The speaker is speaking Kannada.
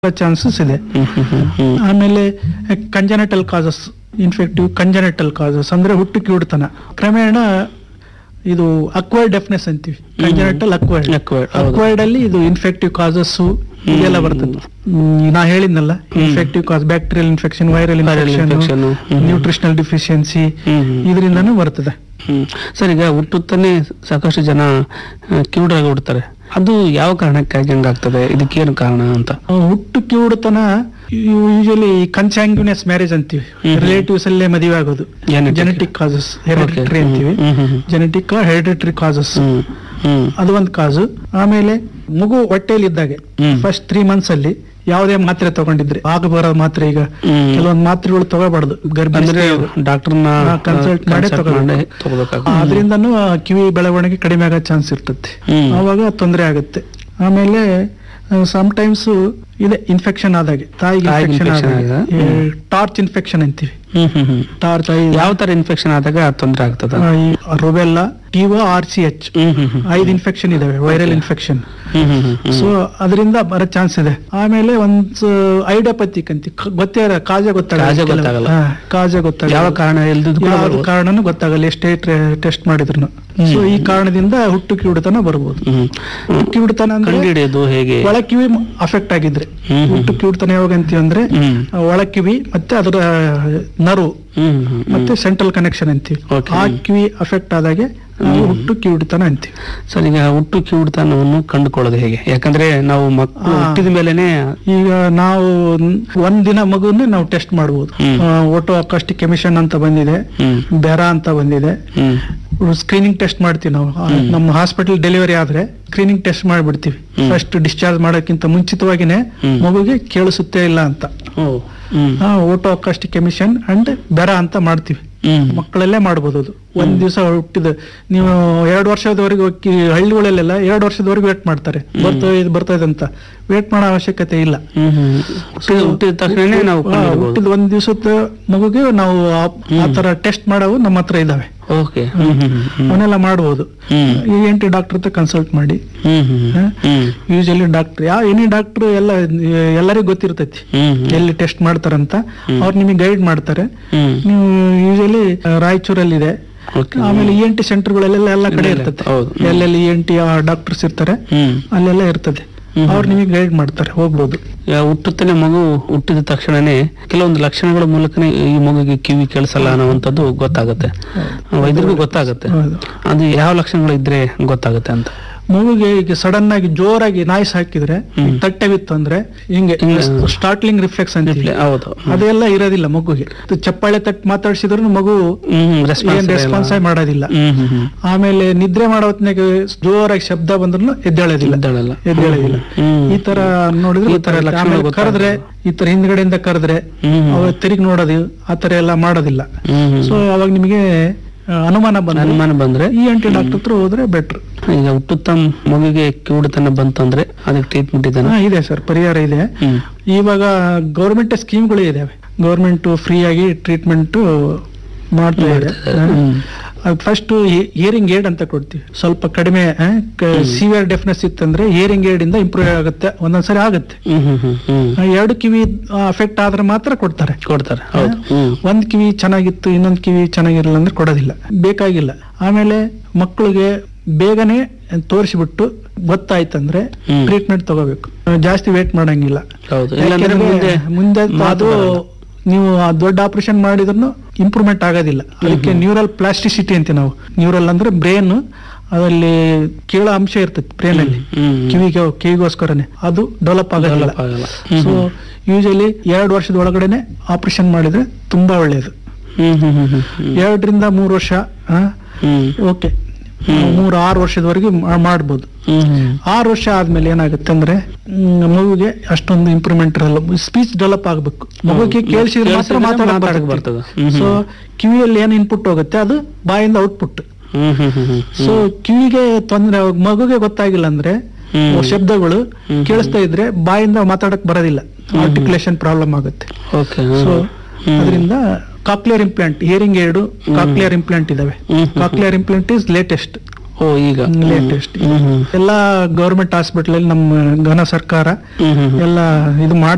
ಚಾನ್ಸಸ್ ಇದೆ. ಆಮೇಲೆ congenital causes, infective congenital causes ಅಂದ್ರೆ ಹುಟ್ಟು ಕಿವುಡುತನ. ಕ್ರಮೇಣ ಇದು ಅಕ್ವೈರ್ಡ್ ಡೆಫ್ನೆಸ್ ಅಂತೀವಿ. ಕಂಜನೆಟಲ್ ಅಕ್ವೈರ್ಡ್ ಅಲ್ಲಿ ಇದು ಇನ್ಫೆಕ್ಟಿವ್ ಕಾಸಸ್ ಇದೆಲ್ಲ ಬರ್ತದೆ. ನಾ ಹೇಳಿದ್ನಲ್ಲ, ಇನ್ಫೆಕ್ಟಿವ್ ಕಾಸ್, bacterial infection, viral infection, nutritional deficiency, ಇದರಿಂದಾನು ಬರ್ತದೆ. ಸರ್, ಈಗ ಹುಟ್ಟುತ್ತಾನೆ ಸಾಕಷ್ಟು ಜನ ಕಿವುಡರಾಗಿ ಹುಡ್ತಾರೆ. ಅದು ಯಾವ ಕಾರಣಕ್ಕಾಗಿ ಹಂಗಾಗ್ತದೆ? ಇದಕ್ಕೇನು ಕಾರಣ ಅಂತ? ಹುಟ್ಟು ಕಿವುಡುತನ ಯೂಶಲಿ ಕನ್ಸಾಂಗ್ಯುನಿಯಸ್ ಮ್ಯಾರೇಜ್ ಅಂತೀವಿ. ರಿಲೇಟಿವ್ಸ್ ಅಲ್ಲೇ ಮದುವೆ ಆಗೋದು. ಜೆನೆಟಿಕ್ ಕಾಸಸ್, ಹೆರಿಡಿಟರಿ ಅಂತೀವಿ. ಜೆನೆಟಿಕ್ ಹೆರಿಡಿಟರಿ ಕಾಸಸ್ ಅದು ಒಂದು ಕಾಸು. ಆಮೇಲೆ ಮಗು ಹೊಟ್ಟೆಯಲ್ಲಿ ಇದ್ದಾಗೆ ಫಸ್ಟ್ 3 months ಅಲ್ಲಿ ಯಾವುದೇ ಮಾತ್ರೆ ತಗೊಂಡಿದ್ರೆ ಆಗ ಬರೋ ಮಾತ್ರೆ, ಈಗ ಕೆಲವೊಂದು ಮಾತ್ರೆಗಳು ತಗೋಬಾರ್ದು, ಗರ್ಭಿಣಿ ಡಾಕ್ಟರ್ನ ಕನ್ಸಲ್ಟ್ ಮಾಡಿ ತಗೋಬೇಕು. ಅದರಿಂದನೂ ಕಿವಿ ಬೆಳವಣಿಗೆ ಕಡಿಮೆ ಆಗೋ ಚಾನ್ಸ್ ಇರ್ತದೆ, ಅವಾಗ ತೊಂದರೆ ಆಗುತ್ತೆ. ಆಮೇಲೆ ಸಮ್ಟೈಮ್ಸ್ ಇದೆ ಇನ್ಫೆಕ್ಷನ್ ಆದಾಗೆ, ತಾಯಿಗೆ ಇನ್ಫೆಕ್ಷನ್ ಟಾರ್ಚ್ ಇನ್ಫೆಕ್ಷನ್ ಅಂತೀವಿ. ಟಾರ್ಚ್ ಯಾವ ತರ ಇನ್ಫೆಕ್ಷನ್ ಆದಾಗ ತೊಂದರೆ ಆಗ್ತದ? ರುಬೆಲ್ಲಾ, ಟಿಒ, RCH 5 ಇನ್ಫೆಕ್ಷನ್ ಇದಾವೆ, ವೈರಲ್ ಇನ್ಫೆಕ್ಷನ್. ಸೊ ಅದರಿಂದ ಬರೋ ಚಾನ್ಸ್ ಇದೆ. ಆಮೇಲೆ ಒಂದು ಐಡಿಯೋಪತಿಕ್ ಅಂತ ಗೊತ್ತೇ ಗೊತ್ತಾಗಲ್ಲ, ಯಾವ ಕಾರಣ ಕಾರಣನೂ ಗೊತ್ತಾಗಲ್ಲ, ಎಷ್ಟೇ ಟೆಸ್ಟ್ ಮಾಡಿದ್ರು. ಸೊ ಈ ಕಾರಣದಿಂದ ಹುಟ್ಟು ಕಿವುಡುತನ ಬರ್ಬೋದು. ಕಿವುಡುತನ ಅಂದ್ರೆ ಹೇಗೆ? ಒಳಕಿವಿ ಅಫೆಕ್ಟ್ ಆಗಿದ್ರೆ ಹುಟ್ಟು ಕಿವುಡುತನ ಯಾವಾಗ ಅಂತೀವಿ ಅಂದ್ರೆ, ಒಳಕಿವಿ ಮತ್ತೆ ಅದರ ನರ್ವ್ ಮತ್ತೆ ಸೆಂಟ್ರಲ್ ಕನೆಕ್ಷನ್ ಅಂತೀವಿ. ಆ ಕಿವಿ ಅಫೆಕ್ಟ್ ಆದಾಗೆ ನಾವು ಹುಟ್ಟು ಕಿವುಡುತನ ಅಂತೀವಿ. ಸರ್, ಈಗ ಹುಟ್ಟು ಕಿವುಡುತನವನ್ನು ಕಂಡುಕೊಳ್ಳೋದು ಹೇಗೆ? ಯಾಕಂದ್ರೆ ನಾವು ಮಕ್ಕಳು ಹುಟ್ಟಿದ ಮೇಲೆನೆ, ಈಗ ನಾವು ಒಂದಿನ ಮಗುವನ್ನೇ ನಾವು ಟೆಸ್ಟ್ ಮಾಡಬಹುದು. ಓಟೋ ಅಕಾಸ್ಟಿಕ್ ಎಮಿಷನ್ ಅಂತ ಬಂದಿದೆ, ಬೆರಾ ಅಂತ ಬಂದಿದೆ. ಸ್ಕ್ರೀನಿಂಗ್ ಟೆಸ್ಟ್ ಮಾಡ್ತೀವಿ ನಾವು. ನಮ್ಮ ಹಾಸ್ಪಿಟಲ್ ಡೆಲಿವರಿ ಆದ್ರೆ ಸ್ಕ್ರೀನಿಂಗ್ ಟೆಸ್ಟ್ ಮಾಡ್ಬಿಡ್ತೀವಿ. ಫಸ್ಟ್ ಡಿಸ್ಚಾರ್ಜ್ ಮಾಡೋಕ್ಕಿಂತ ಮುಂಚಿತವಾಗಿನೇ ಮಗುಗೆ ಕೇಳಿಸುತ್ತೆ ಇಲ್ಲ ಅಂತ ಓಟೋ ಅಕಾಸ್ಟಿಕ್ ಎಮಿಷನ್ ಅಂಡ್ ಬೆರಾ ಅಂತ ಮಾಡ್ತೀವಿ. ಮಕ್ಕಳಲ್ಲೇ ಮಾಡಬಹುದು. ಅದು ಒಂದ್ ದಿವಸ ಹುಟ್ಟಿದ ನೀವು 2 ವರ್ಷದವರೆಗೂ ಹಳ್ಳಿಗಳಲ್ಲೆಲ್ಲ 2 ವರ್ಷದವರೆಗೂ ವೇಟ್ ಮಾಡ್ತಾರೆ, ಬರ್ತದೆ ಅಂತ. ವೇಟ್ ಮಾಡೋ ಅವಶ್ಯಕತೆ ಇಲ್ಲ. ಹುಟ್ಟಿದ ತಕ್ಷಣ ನಾವು ಹುಟ್ಟಿದ 1 ದಿವಸದ ಮಗುಗೆ ನಾವು ಆತರ ಟೆಸ್ಟ್ ಮಾಡವು ನಮ್ಮ ಹತ್ರ ಇದಾವೆ. ಅವನ್ನೆಲ್ಲ ಮಾಡಬಹುದು. ENT ಡಾಕ್ಟರ್ ಹತ್ರ ಕನ್ಸಲ್ಟ್ ಮಾಡಿ. ಯೂಶಲಿ ಡಾಕ್ಟರ್ ಎನಿ ಡಾಕ್ಟರ್ ಎಲ್ಲರಿಗೂ ಗೊತ್ತಿರ್ತೈತಿ ಎಲ್ಲಿ ಟೆಸ್ಟ್ ಮಾಡ್ತಾರಂತ. ಅವ್ರು ನಿಮಗೆ ಗೈಡ್ ಮಾಡ್ತಾರೆ. ನೀವು ಯೂಶಲಿ ರಾಯಚೂರಲ್ಲಿ ಇದೆ. ಆಮೇಲೆ ENT ಸೆಂಟರ್ಗಳೆಲ್ಲ ಎಲ್ಲ ಕಡೆ ಇರ್ತದೆ. ಎಲ್ಲೆಲ್ಲಿ ENT ಡಾಕ್ಟರ್ಸ್ ಇರ್ತಾರೆ ಅಲ್ಲೆಲ್ಲ ಇರ್ತದೆ. ಅವ್ರು ನಿಮಗೆ ಗೈಡ್ ಮಾಡ್ತಾರೆ, ಹೋಗ್ಬೋದು. ಹುಟ್ಟುತ್ತಾನೆ ಮಗು ಹುಟ್ಟಿದ ತಕ್ಷಣನೇ ಕೆಲವೊಂದು ಲಕ್ಷಣಗಳ ಮೂಲಕನೇ ಈ ಮಗುಗೆ ಕಿವಿ ಕೇಳಿಸಲ್ಲ ಅನ್ನುವಂಥದ್ದು ಗೊತ್ತಾಗುತ್ತೆ, ವೈದ್ಯರಿಗೂ ಗೊತ್ತಾಗುತ್ತೆ. ಅದು ಯಾವ ಲಕ್ಷಣಗಳು ಇದ್ರೆ ಗೊತ್ತಾಗುತ್ತೆ ಅಂತ? ಮಗುಗೆ ಈಗ ಸಡನ್ ಆಗಿ ಜೋರಾಗಿ ನಾಯ್ಸ್ ಹಾಕಿದ್ರೆ, ತಟ್ಟೆ ಬಿತ್ತು ಅಂದ್ರೆ ಹಿಂಗೆ ಸ್ಟಾರ್ಟ್ಲಿಂಗ್ ರಿಫ್ಲೆಕ್ಸ್ ಅಂತ, ಅದೆಲ್ಲ ಇರೋದಿಲ್ಲ ಮಗುಗೆ. ಚಪ್ಪಾಳೆ ತಟ್ಟು ಮಾತಾಡ್ಸಿದ್ರು ಮಗು ರೆಸ್ಪಾನ್ಸ್ ಮಾಡೋದಿಲ್ಲ. ಆಮೇಲೆ ನಿದ್ರೆ ಮಾಡೋ ಹೊತ್ನಾಗ ಜೋರಾಗಿ ಶಬ್ದ ಬಂದ್ರು ಎದ್ದೇಳೋದಿಲ್ಲ. ಈ ತರ ನೋಡಿದ್ರೆ ಈ ತರ ಲಕ್ಷಣ. ಕರೆದ್ರೆ ಈ ತರ ಹಿಂದ್ಗಡೆಯಿಂದ ಕರೆದ್ರೆ ಅವ ತಿರುಗಿ ನೋಡೋದು, ಆತರ ಎಲ್ಲ ಮಾಡೋದಿಲ್ಲ. ಸೊ ಅವಾಗ ನಿಮಗೆ ಅನುಮಾನ ಬಂದ್ರೆ ENT ಡಾಕ್ಟರ್ ಹತ್ರ ಹೋದ್ರೆ ಬೆಟರ್. ಈಗ ಹುಟ್ಟುತ್ತ ಮಗುಗೆ ಕಿವುಡುತನ ಬಂತಂದ್ರೆ ಅದಕ್ಕೆ ಟ್ರೀಟ್ಮೆಂಟ್ ಇದೆ ಸರ್, ಪರಿಹಾರ ಇದೆ. ಇವಾಗ ಗೌರ್ಮೆಂಟ್ ಸ್ಕೀಮ್ಗಳು ಇದಾವೆ. ಗೌರ್ಮೆಂಟ್ ಫ್ರೀ ಆಗಿ ಟ್ರೀಟ್ಮೆಂಟ್ ಮಾಡ್ತಾ ಇದೆ. ಫಸ್ಟ್ ಹಿಯರಿಂಗ್ ಏಡ್ ಅಂತ ಕೊಡ್ತೀವಿ. ಸ್ವಲ್ಪ ಕಡಿಮೆ ಸಿವಿಯರ್ ಡೆಫ್ನೆಸ್ ಇತ್ತಂದ್ರೆ ಹಿಯರಿಂಗ್ ಏಡ್ ಇಂದ ಇಂಪ್ರೂವ್ ಆಗುತ್ತೆ. ಒಂದೊಂದ್ಸರಿ ಆಗುತ್ತೆ. 2 ಕಿವಿ ಅಫೆಕ್ಟ್ ಆದ್ರೆ ಮಾತ್ರ ಕೊಡ್ತಾರೆ. ಒಂದ್ ಕಿವಿ ಚೆನ್ನಾಗಿತ್ತು, ಇನ್ನೊಂದ್ ಕಿವಿ ಚೆನ್ನಾಗಿರಲ್ಲ ಅಂದ್ರೆ ಕೊಡೋದಿಲ್ಲ, ಬೇಕಾಗಿಲ್ಲ. ಆಮೇಲೆ ಮಕ್ಕಳಿಗೆ ಬೇಗನೆ ತೋರಿಸಿಬಿಟ್ಟು ಗೊತ್ತಾಯ್ತಂದ್ರೆ ಟ್ರೀಟ್ಮೆಂಟ್ ತಗೋಬೇಕು. ಜಾಸ್ತಿ ವೇಟ್ ಮಾಡಂಗಿಲ್ಲ. ಮುಂದೆ ಅದು ನೀವು ದೊಡ್ಡ ಆಪರೇಷನ್ ಮಾಡಿದ್ರು ಇಂಪ್ರೂವ್ಮೆಂಟ್ ಆಗೋದಿಲ್ಲ. ಅದಕ್ಕೆ ನ್ಯೂರಲ್ ಪ್ಲಾಸ್ಟಿಸಿಟಿ ಅಂತ ನಾವು, ನ್ಯೂರಲ್ ಅಂದ್ರೆ ಬ್ರೇನ್, ಅದರಲ್ಲಿ ಕೇಳೋ ಅಂಶ ಇರ್ತದೆ ಬ್ರೇನ್ ಅಲ್ಲಿ, ಕಿವಿಗೋಸ್ಕರನೇ ಅದು ಡೆವಲಪ್ ಆಗೋದಿಲ್ಲ. ಸೊ ಯೂಶಲಿ 2 ವರ್ಷದ ಒಳಗಡೆನೆ ಆಪರೇಷನ್ ಮಾಡಿದ್ರೆ ತುಂಬಾ ಒಳ್ಳೇದು. 2 ರಿಂದ 3 ವರ್ಷ ಓಕೆ, 3-6 ವರ್ಷದವರೆಗೆ ಮಾಡ್ಬೋದು. 6 ವರ್ಷ ಆದ್ಮೇಲೆ ಏನಾಗುತ್ತೆ ಅಂದ್ರೆ ಮಗುಗೆ ಅಷ್ಟೊಂದು ಇಂಪ್ರೂವ್ಮೆಂಟ್ ಇರಲ್ಲ. ಸ್ಪೀಚ್ ಡೆವಲಪ್ ಆಗ್ಬೇಕು. ಮಗುಗೆ ಕೇಳಿಸಿದ್ರೆ ಮಾತ್ರ ಮಾತಾಡಕ್ ಬರ್ತದೆ. ಸೊ ಕಿವಿಯಲ್ಲಿ ಏನ್ ಇನ್ಪುಟ್ ಹೋಗುತ್ತೆ ಅದು ಬಾಯಿಂದ ಔಟ್ಪುಟ್. ಸೊ ಕಿವಿಗೆ ತೊಂದ್ರೆ, ಮಗುಗೆ ಗೊತ್ತಾಗಿಲ್ಲ ಅಂದ್ರೆ ಶಬ್ದಗಳು ಕೇಳಿಸ್ತಾ ಇದ್ರೆ ಬಾಯಿಂದ ಮಾತಾಡಕ್ ಬರೋದಿಲ್ಲ, ಆರ್ಟಿಕ್ಯುಲೇಷನ್ ಪ್ರಾಬ್ಲಮ್ ಆಗುತ್ತೆ. ಸೊ ಅದರಿಂದ cochlear implant, hearing aid, cochlear implant ಇದಾವೆ. Cochlear implant is latest. ಈಗ ಲೇಟೆಸ್ಟ್ ಎಲ್ಲಾ ಗವರ್ಮೆಂಟ್ ಹಾಸ್ಪಿಟಲ್ ಅಲ್ಲಿ ನಮ್ಮ ಘನ ಸರ್ಕಾರ ಎಲ್ಲ ಇದು